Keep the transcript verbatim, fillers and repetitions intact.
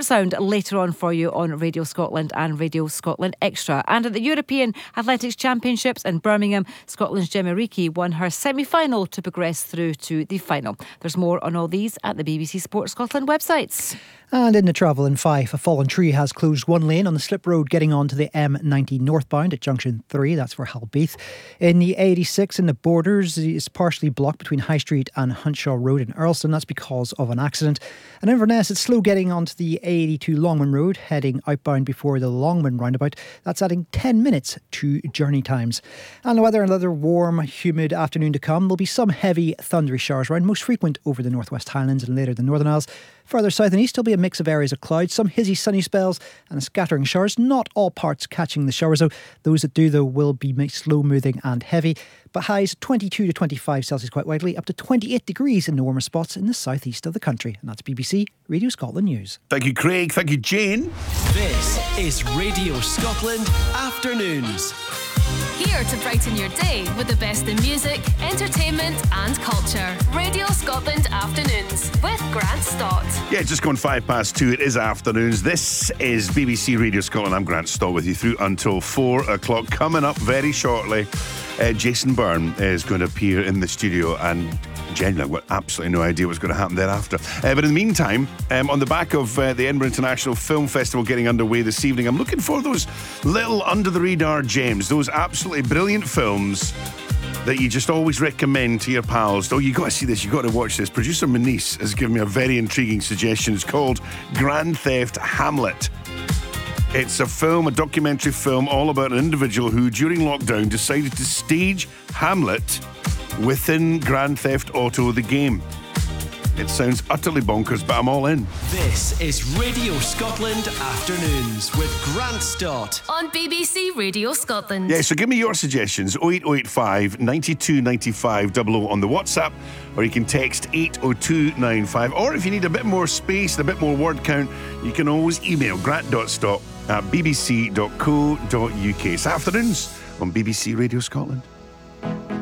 Sport Sound later on for you on Radio Scotland and Radio Scotland Extra. And at the European Athletics Championships in Birmingham, Scotland's Gemma Reekie won her semi-final to progress through to the final. There's more on all these at the B B C Sport Scotland websites. And in the travel in Fife, a fallen tree has closed one lane on the slip road getting onto the M ninety northbound at junction three. That's for Halbeath. In the A eighty-six in the Borders is partially blocked between High Street and Hunshaw Road in Earlston. That's because of an accident. And in Inverness, it's slow getting onto the A eighty-two Longman Road heading outbound before the Longman roundabout. That's adding ten minutes to journey times. And the weather, another warm, humid afternoon to come. There'll be some heavy thundery showers around, most frequent over the Northwest Highlands and later the Northern Isles. Further south and east, there'll be a mix of areas of clouds, some hazy sunny spells and a scattering showers. Not all parts catching the showers, though. Those that do, though, will be slow moving and heavy. But highs twenty-two to twenty-five Celsius quite widely, up to twenty-eight degrees in the warmer spots in the southeast of the country. And that's B B C Radio Scotland News. Thank you, Craig. Thank you, Jane. This is Radio Scotland Afternoons. Here to brighten your day with the best in music, entertainment and culture. Radio Scotland Afternoons with Grant Stott. Yeah, just going five past two. It is afternoons. This is B B C Radio Scotland. I'm Grant Stott with you through until four o'clock. Coming up very shortly, uh, Jason Byrne is going to appear in the studio, and genuinely, I've got absolutely no idea what's going to happen thereafter. Uh, but in the meantime, um, on the back of uh, the Edinburgh International Film Festival getting underway this evening, I'm looking for those little under-the-radar gems, those absolutely brilliant films that you just always recommend to your pals. Oh, you got to see this, you got to watch this. Producer Manice has given me a very intriguing suggestion. It's called Grand Theft Hamlet. It's a film, a documentary film, all about an individual who, during lockdown, decided to stage Hamlet within Grand Theft Auto, the game. It sounds utterly bonkers, but I'm all in. This is Radio Scotland Afternoons with Grant Stott on B B C Radio Scotland. Yeah, so give me your suggestions. oh eight oh eight five, nine two nine five, double oh on the WhatsApp, or you can text eight oh two nine five. Or if you need a bit more space and a bit more word count, you can always email grant dot stott at b b c dot co dot u k. It's afternoons on B B C Radio Scotland.